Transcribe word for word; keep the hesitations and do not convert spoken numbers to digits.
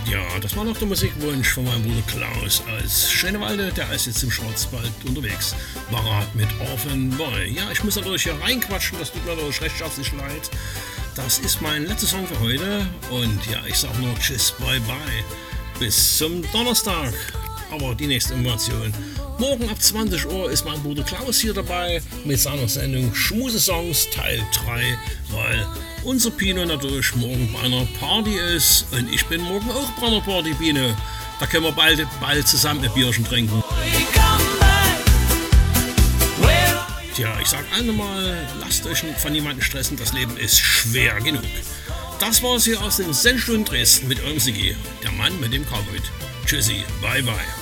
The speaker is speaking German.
Ja, das war noch der Musikwunsch von meinem Bruder Klaus aus Schönewalde, der ist jetzt im Schwarzwald unterwegs. Parat mit Orphan Boy. Ja, ich muss natürlich hier reinquatschen, das tut mir natürlich recht herzlich leid. Das ist mein letzter Song für heute und ja, ich sag nur Tschüss, bye bye. Bis zum Donnerstag. Aber die nächste Information. Morgen ab zwanzig Uhr ist mein Bruder Klaus hier dabei mit seiner Sendung Schmusesongs Teil drei, weil unser Pino natürlich morgen bei einer Party ist und ich bin morgen auch bei einer Party, Pino. Da können wir bald, bald zusammen ein Bierchen trinken. Tja, ich sag einmal, lasst euch nicht von niemandem stressen, das Leben ist schwer genug. Das war's hier aus den Sendestunden Dresden mit eurem Sigi, der Mann mit dem Cowboy. Tschüssi, bye bye.